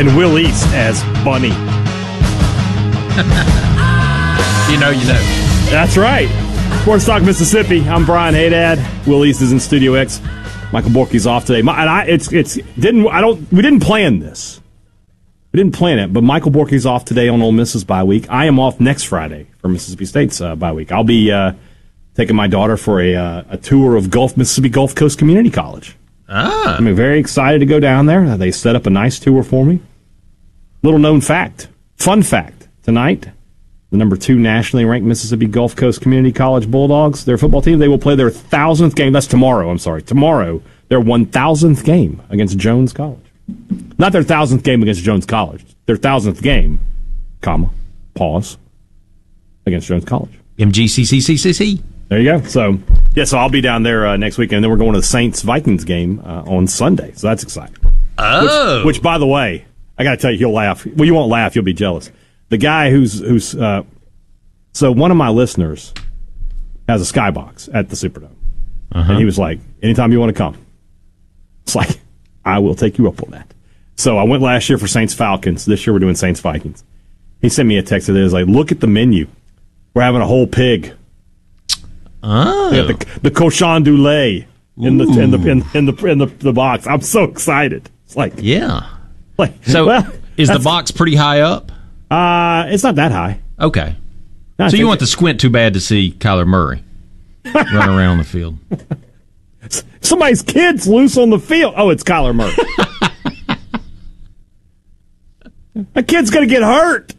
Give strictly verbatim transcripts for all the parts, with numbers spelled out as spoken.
and Will East as Bunny. You know, you know. That's right. Sports Talk Mississippi. I'm Brian Haydad. Will East is in Studio X. Michael Borky's off today. My, and I, it's it's didn't I don't we didn't plan this. We didn't plan it, but Michael Borky's off today on Ole Miss's bye week. I am off next Friday for Mississippi State's uh, bye week. I'll be uh, taking my daughter for a uh, a tour of Gulf Mississippi Gulf Coast Community College. Ah. I'm very excited to go down there. They set up a nice tour for me. Little known fact, fun fact, tonight, the number two nationally ranked Mississippi Gulf Coast Community College Bulldogs, their football team, they will play their thousandth game. That's tomorrow, I'm sorry. Tomorrow, their one thousandth game against Jones College. Not their thousandth game against Jones College. Their thousandth game, comma, pause, against Jones College. M G C C C C C. There you go. So, yeah, so I'll be down there uh, next weekend. And then we're going to the Saints-Vikings game uh, on Sunday. So that's exciting. Oh. Which, which by the way, I got to tell you, he'll laugh. Well, you won't laugh. You'll be jealous. The guy who's who's uh, so one of my listeners has a skybox at the Superdome, uh-huh. and he was like, "Anytime you want to come," it's like, "I will take you up on that." So I went last year for Saints Falcons. This year we're doing Saints Vikings. He sent me a text that is like, "Look at the menu. We're having a whole pig. Oh, we got the the cochon du lait in the in the in, in the in the, the box." I'm so excited. It's like, yeah, like so. Well, is the box pretty high up? Uh, it's not that high. Okay. No, so you want to squint too bad to see Kyler Murray run around the field. Somebody's kid's loose on the field. Oh, it's Kyler Murray. A kid's going to get hurt.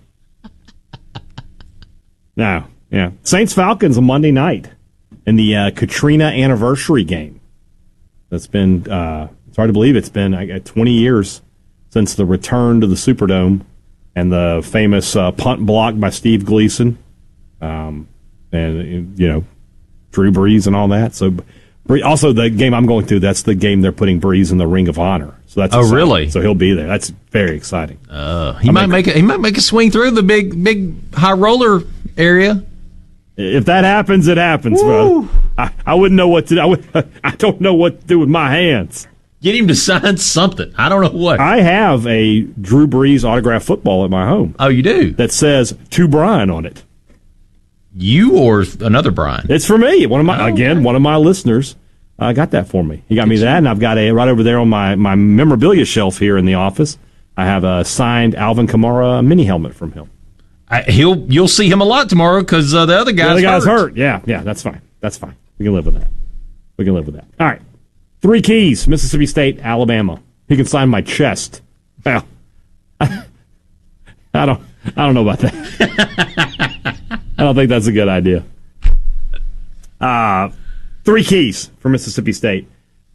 No, yeah. Saints-Falcons on Monday night in the uh, Katrina anniversary game. That's been, uh, it's hard to believe it's been uh, twenty years since the return to the Superdome. And the famous uh, punt block by Steve Gleason, um, and you know Drew Brees and all that. So, also the game I'm going to, that's the game they're putting Brees in the Ring of Honor. So that's oh exciting. Really? So he'll be there. That's very exciting. Uh, he I might mean, make a, he might make a swing through the big big high roller area. If that happens, it happens, Woo. bro. I, I wouldn't know what to. I, would, I don't know what to do with my hands. Get him to sign something. I don't know what. I have a Drew Brees autographed football at my home. Oh, you do? That says "To Brian" on it. You or another Brian? It's for me. One of my oh, again, okay. one of my listeners uh, got that for me. He got me that, and I've got a right over there on my, my memorabilia shelf here in the office. I have a signed Alvin Kamara mini helmet from him. I, he'll you'll see him a lot tomorrow because uh, the other guy's, the other guy's hurt. hurt. Yeah, yeah, that's fine. That's fine. We can live with that. We can live with that. All right. Three keys, Mississippi State, Alabama. He can sign my chest. Well, I don't I don't know about that. I don't think that's a good idea. Uh, three keys for Mississippi State.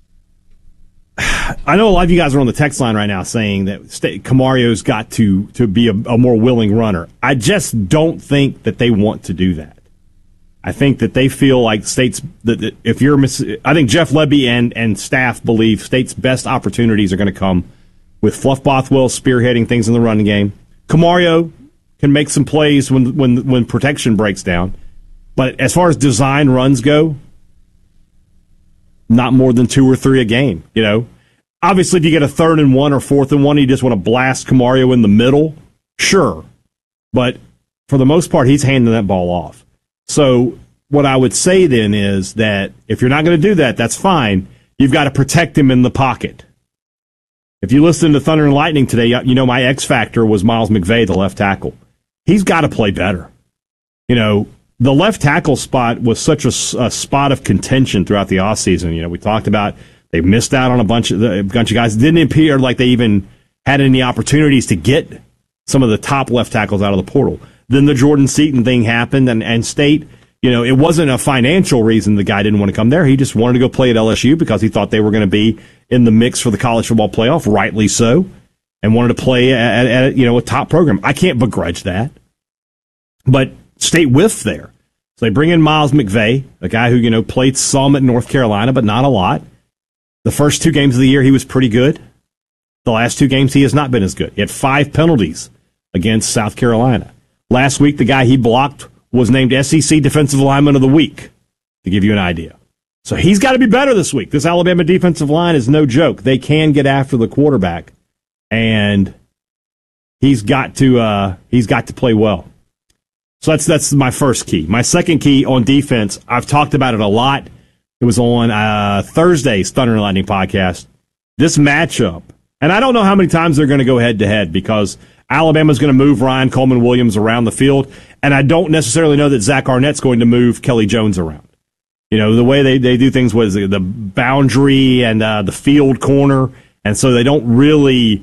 I know a lot of you guys are on the text line right now saying that State, Camario's got to, to be a, a more willing runner. I just don't think that they want to do that. I think that they feel like State's that if you're I think Jeff Lebby and, and staff believe State's best opportunities are going to come with Fluff Bothwell spearheading things in the running game. Camario can make some plays when when when protection breaks down, but as far as design runs go, not more than two or three a game. You know, obviously if you get a third and one or fourth and one, you just want to blast Camario in the middle, sure, but for the most part, he's handing that ball off. So what I would say then is that if you're not going to do that, that's fine. You've got to protect him in the pocket. If you listen to Thunder and Lightning today, you know my X factor was Miles McVay, the left tackle. He's got to play better. You know, the left tackle spot was such a, a spot of contention throughout the offseason. You know, we talked about they missed out on a bunch of a bunch of guys. It didn't appear like they even had any opportunities to get some of the top left tackles out of the portal. Then the Jordan Seaton thing happened, and, and State, you know, it wasn't a financial reason the guy didn't want to come there. He just wanted to go play at L S U because he thought they were going to be in the mix for the college football playoff, rightly so, and wanted to play at, at you know, a top program. I can't begrudge that. But State whiffed there. So they bring in Miles McVay, a guy who, you know, played some at North Carolina, but not a lot. The first two games of the year, he was pretty good. The last two games, he has not been as good. He had five penalties against South Carolina. Last week, the guy he blocked was named S E C Defensive Lineman of the Week, to give you an idea. So he's got to be better this week. This Alabama defensive line is no joke. They can get after the quarterback. And he's got to uh, he's got to play well. So that's that's my first key. My second key on defense, I've talked about it a lot. It was on uh, Thursday's Thunder and Lightning podcast. This matchup, and I don't know how many times they're going to go head to head because Alabama's going to move Ryan Coleman Williams around the field, and I don't necessarily know that Zach Arnett's going to move Kelly Jones around. You know, the way they, they do things was the boundary and uh, the field corner, and so they don't really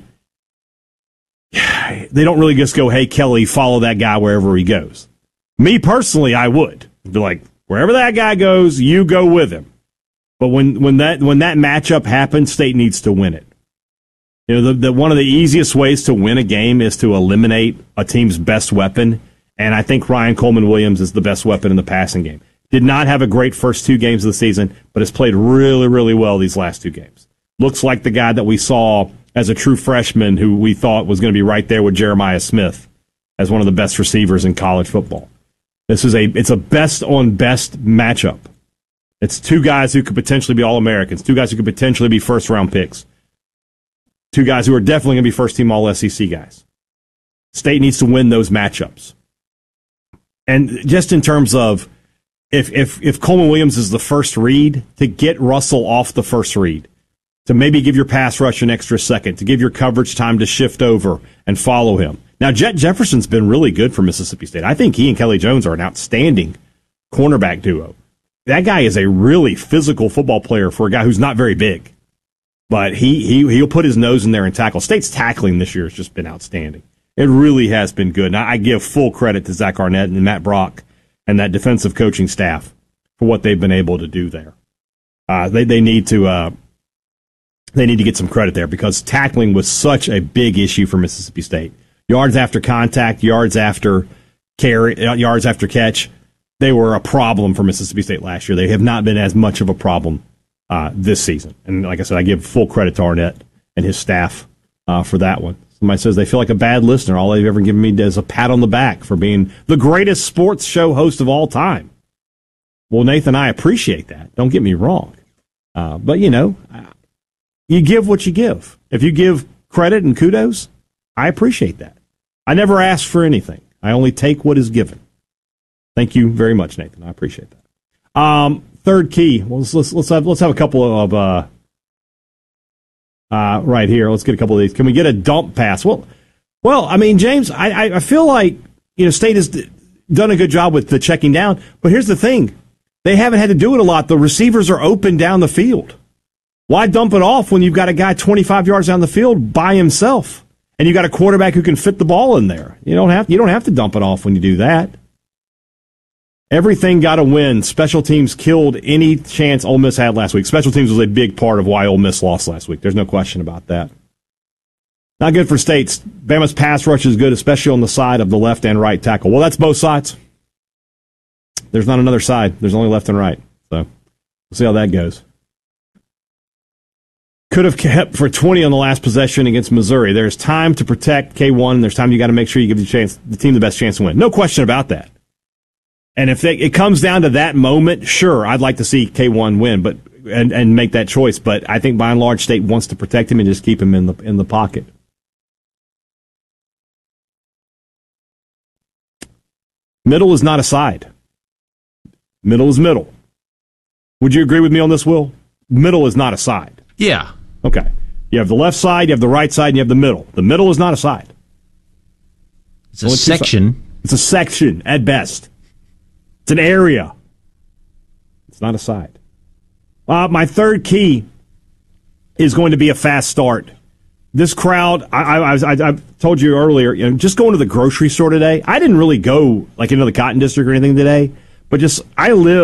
they don't really just go, hey, Kelly, follow that guy wherever he goes. Me personally, I would be like, wherever that guy goes, you go with him. But when when that when that matchup happens, State needs to win it. You know, the, the one of the easiest ways to win a game is to eliminate a team's best weapon, and I think Ryan Coleman Williams is the best weapon in the passing game. Did not have a great first two games of the season, but has played really, really well these last two games. Looks like the guy that we saw as a true freshman who we thought was going to be right there with Jeremiah Smith as one of the best receivers in college football. This is a it's a best on best matchup. It's two guys who could potentially be All-Americans, two guys who could potentially be first-round picks, two guys who are definitely going to be first-team All-S E C guys. State needs to win those matchups. And just in terms of If if if Coleman Williams is the first read, to get Russell off the first read, to maybe give your pass rush an extra second, to give your coverage time to shift over and follow him. Now, Jet Jefferson's been really good for Mississippi State. I think he and Kelly Jones are an outstanding cornerback duo. That guy is a really physical football player for a guy who's not very big. But he, he, he'll put his nose in there and tackle. State's tackling this year has just been outstanding. It really has been good. And I give full credit to Zach Arnett and Matt Brock and that defensive coaching staff for what they've been able to do there. Uh, they they need to uh, they need to get some credit there because tackling was such a big issue for Mississippi State. Yards after contact, yards after carry, yards after catch, they were a problem for Mississippi State last year. They have not been as much of a problem uh, this season. And like I said, I give full credit to Arnett and his staff uh, for that one. Somebody says they feel like a bad listener. All they've ever given me is a pat on the back for being the greatest sports show host of all time. Well, Nathan, I appreciate that. Don't get me wrong. Uh, but, you know, you give what you give. If you give credit and kudos, I appreciate that. I never ask for anything. I only take what is given. Thank you very much, Nathan. I appreciate that. Um, third key. Well, let's, let's, let's, have, let's have a couple of... Uh, Uh, right here. Let's get a couple of these. Can we get a dump pass? Well, well. I mean, James, I, I, I feel like you know State has d- done a good job with the checking down. But here's the thing: they haven't had to do it a lot. The receivers are open down the field. Why dump it off when you've got a guy twenty-five yards down the field by himself, and you got a quarterback who can fit the ball in there? You don't have you don't have to dump it off when you do that. Everything got to win. Special teams killed any chance Ole Miss had last week. Special teams was a big part of why Ole Miss lost last week. There's no question about that. Not good for States. Bama's pass rush is good, especially on the side of the left and right tackle. Well, that's both sides. There's not another side. There's only left and right. So we'll see how that goes. Could have kept for twenty on the last possession against Missouri. There's time to protect K one. There's time you got to make sure you give the, chance, the team the best chance to win. No question about that. And if they, it comes down to that moment, sure, I'd like to see K one win, but and, and make that choice. But I think by and large, State wants to protect him and just keep him in the in the pocket. Middle is not a side. Middle is middle. Would you agree with me on this, Will? Middle is not a side. Yeah. Okay. You have the left side, you have the right side, and you have the middle. The middle is not a side. It's a section. It's a section at best. It's an area. It's not a side. Uh, my third key is going to be a fast start. This crowd, I, I, I, I told you earlier, you know, just going to the grocery store today. I didn't really go like into the Cotton District or anything today, but just I live